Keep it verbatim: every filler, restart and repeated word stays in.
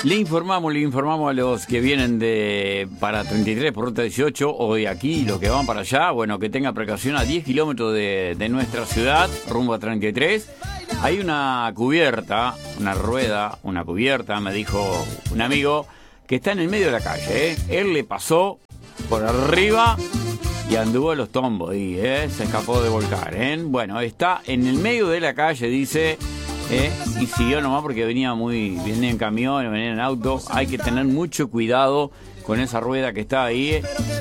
Le informamos, le informamos a los que vienen de para treinta y tres por ruta dieciocho o de aquí, los que van para allá, bueno, que tenga precaución a diez kilómetros de, de nuestra ciudad, rumbo a treinta y tres. Hay una cubierta, una rueda, una cubierta, me dijo un amigo, que está en el medio de la calle, ¿eh? Él le pasó por arriba y anduvo a los tombos y ¿eh? se escapó de volcar, ¿eh? Bueno, está en el medio de la calle, dice... ¿Eh? Y siguió nomás porque venía muy venía en camión, venía en auto. Hay que tener mucho cuidado con esa rueda que está ahí.